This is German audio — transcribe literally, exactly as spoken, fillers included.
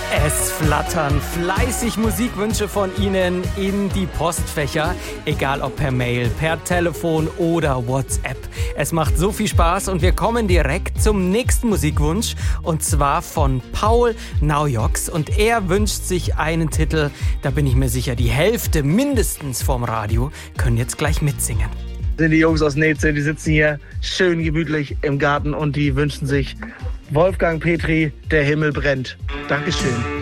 Es flattern fleißig Musikwünsche von Ihnen in die Postfächer, egal ob per Mail, per Telefon oder WhatsApp. Es macht so viel Spaß und wir kommen direkt zum nächsten Musikwunsch und zwar von Paul Naujoks und er wünscht sich einen Titel, da bin ich mir sicher, die Hälfte mindestens vom Radio können jetzt gleich mitsingen. Sind die Jungs aus Neze, die sitzen hier schön gemütlich im Garten und die wünschen sich Wolfgang Petri, Der Himmel brennt. Dankeschön.